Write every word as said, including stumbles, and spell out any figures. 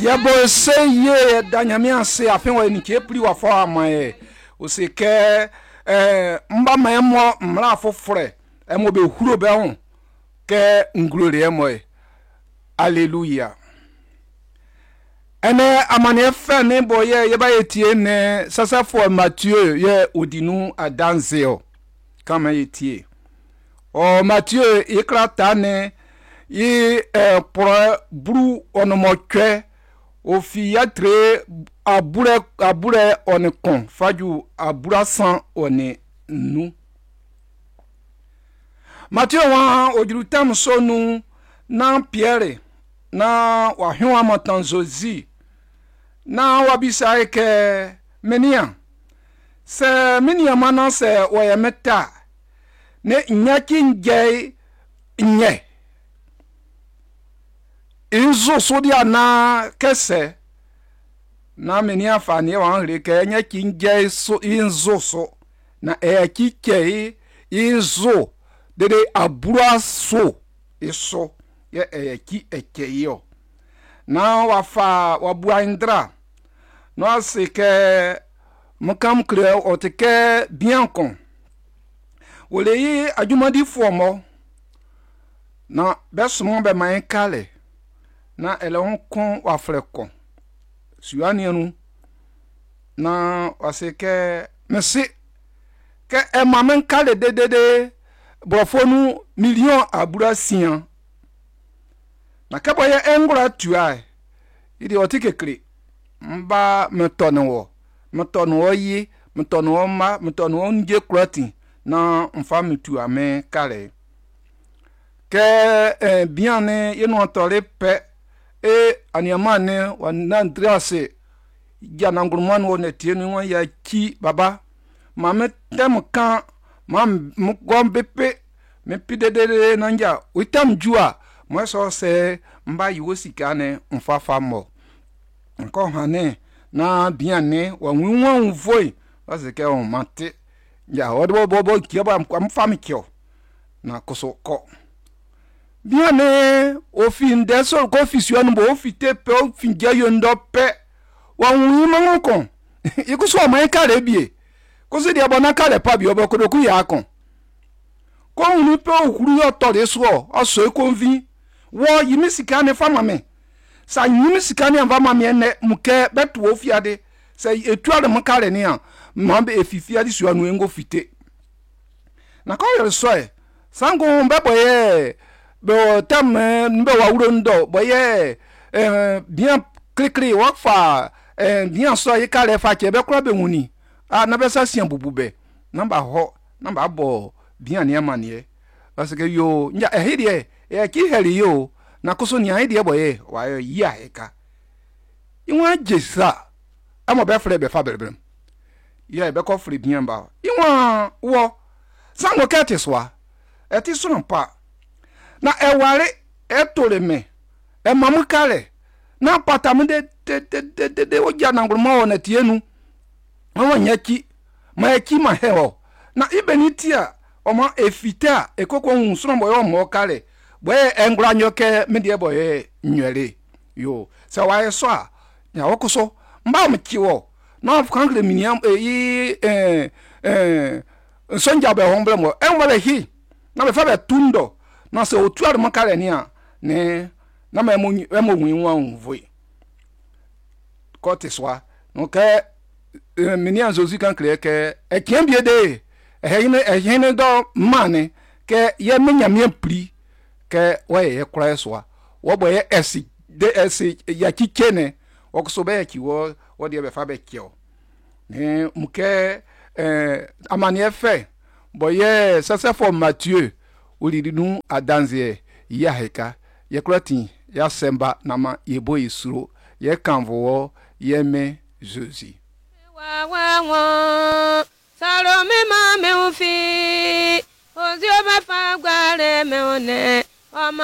Ya bo se ye danyame ase afen wa ni ke pri wa fo amaye o se ke eh mba ma mo mra afofore e mo be huro be ho ke ngulore e mo e hallelujah ene amane fe ne boye ye ba yetie ne sasafo Mathieu ye odinu adanzeo kama yetie o Mathieu ikrata ne yi eh pro bru onomotwe ofi yatre abure abure onekon faju abura san one nu Mathieu wa ojurutam so nu na Pierre na wa hwa matanzozi na wabisa ke menia se menia mana se wa meta ne nyaki nje nye inzo sodia na kese na menia fani wa hre ke nyaki nje so inzo so na e kike inzo dede abura so eso ye e ki ekeyo na wafa wabuandra no asike mukam kre otike bien kon wole yi adwumadi fomo na besmo be man kale na ele hon kon wafre kon suani enu na wasike mesi ke e mamen kale de de de brofonu million abura sian na kaboye engura tuai idi otike kri mba metono wo metono wo yi metono wo ma metono wo nje krati na mfa mitu ame kale ke eh, bien ne yeno antole pe e aniamane wa nandrase ya nangurman wo netienu wa ya ki baba mame tem kan mam mgombepe me pidede nanja witam jua mo so se mba yiwo sika ne mfafa mo nko hane na biane wa nwa nvoi wasike on mate ya odbo bobo kiaba mfa mikyo na koso ko biane ofin deso ko fisio bo ofite pe ofin jayo ndo pe wa nwi manko ikuso ma kare bie ko se dia bona kare pa bi obo kodoku ya kon ko nwi pe okuru yo to de so aso e konvi wo yimi sika ne fama me sa yimi sika ne fama me ne muke betu ofiade sa etuade mukare ne a mambe efifiade so anu engo fite na ko yo so e sango mbe boye be tam mbe wa wuro ndo boye eh bien clicri wa fa eh bien so ye kare fa ke be kro be wuni ah na be sa sian bubube namba ho namba bo bien ne amane parce que yo nya ehide e ki heri yo na koso ni ahide boye wa yo yi aheka inwa jesa amo be fre be fa bereberem ye be ko fre bien ba inwa wo sango keteswa eti so npa na eware etore me e mamukale na patam de de de de de oja na nguruma na tienu won nyaki ma eki ma hewo na ibenitia omo efita ekoko hun so boy omo kale boy engura nyoke medie boy nywere yo se wa so a ya wokoso mba mo kiwo na afkangre miniam e eh eh sonja be homble mo enwale hi na be fa be tundo na se otuare mo kale ni a ne na ma emo emo nwinwa nvoi kotiswa no ke miniam zozi kan kle ke e kien bie de ehine ehine do mane ke ye menyame pri ke we ye kra so wo boye esi de esi ya kikene okso be ki wo wo de be fa be kio ne muke eh amane fe boye sasefo Mathieu olidinu adanze ya heka ye kratin ya semba nama ye boy suro ye kanvo ye me Josi wa wa wa Salo me ma me ufi, ozio ba fa gware me one.